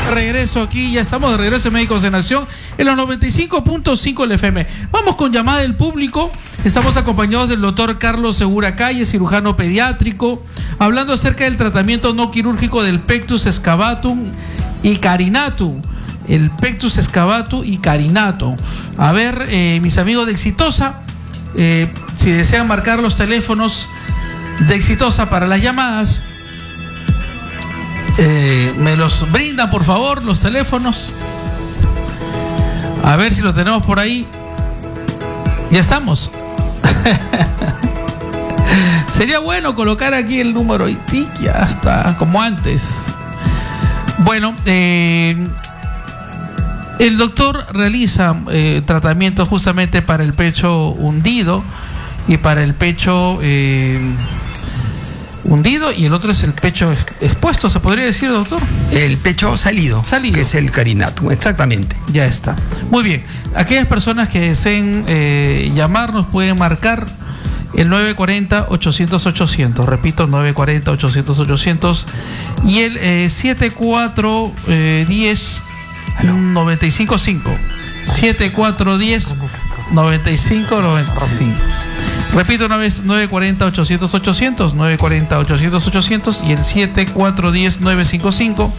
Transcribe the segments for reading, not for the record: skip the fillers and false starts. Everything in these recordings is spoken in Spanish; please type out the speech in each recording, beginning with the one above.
regreso aquí, ya estamos de regreso en Médicos en Acción en los 95.5 del FM. Vamos con llamada del público. Estamos acompañados del doctor Carlos Segura Calle, cirujano pediátrico, hablando acerca del tratamiento no quirúrgico del pectus excavatum y carinatum. El pectus excavatum y carinatum. A ver, mis amigos de Exitosa, si desean marcar los teléfonos de Exitosa para las llamadas, me los brindan por favor los teléfonos. A ver si lo tenemos por ahí. Ya estamos. Sería bueno colocar aquí el número y ya está como antes. Bueno, el doctor realiza tratamientos justamente para el pecho hundido y para el pecho hundido, y el otro es el pecho expuesto, ¿se podría decir, doctor? El pecho salido, que es el carinatum, exactamente. Ya está. Muy bien. Aquellas personas que deseen llamarnos pueden marcar el 940-800-800. Repito, 940-800-800 y el 7410-955. 7410-9595. Repito una vez, 940-800-800, 940-800-800 y el 7410-955,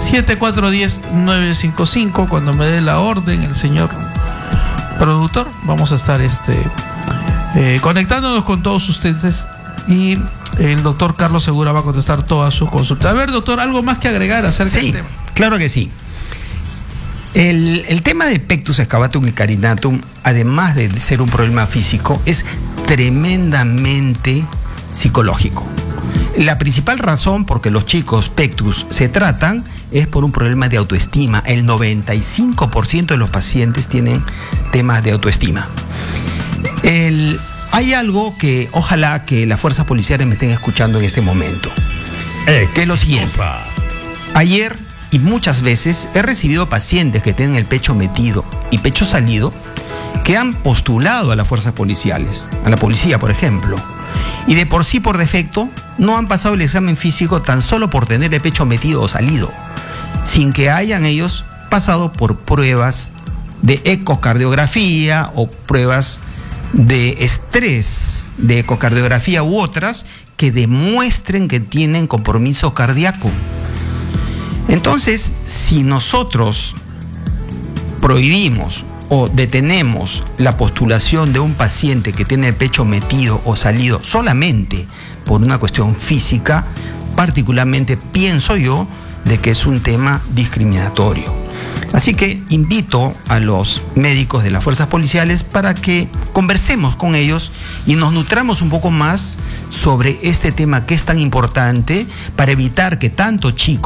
7410-955. Cuando me dé la orden el señor productor, vamos a estar conectándonos con todos ustedes y el doctor Carlos Segura va a contestar todas sus consultas. A ver, doctor, ¿algo más que agregar acerca del tema? Claro que sí. El tema de pectus excavatum y carinatum, además de ser un problema físico, es tremendamente psicológico. La principal razón por que los chicos pectus se tratan es por un problema de autoestima. El 95% de los pacientes tienen temas de autoestima. Hay algo que ojalá que las fuerzas policiales me estén escuchando en este momento, que es lo siguiente. Ayer y muchas veces he recibido pacientes que tienen el pecho metido y pecho salido, que han postulado a las fuerzas policiales, a la policía por ejemplo, y de por sí por defecto no han pasado el examen físico tan solo por tener el pecho metido o salido, sin que hayan ellos pasado por pruebas de ecocardiografía o pruebas de estrés de ecocardiografía u otras que demuestren que tienen compromiso cardíaco. Entonces, si nosotros prohibimos o detenemos la postulación de un paciente que tiene el pecho metido o salido solamente por una cuestión física, particularmente pienso yo de que es un tema discriminatorio. Así que invito a los médicos de las fuerzas policiales para que conversemos con ellos y nos nutramos un poco más sobre este tema que es tan importante para evitar que tanto chicos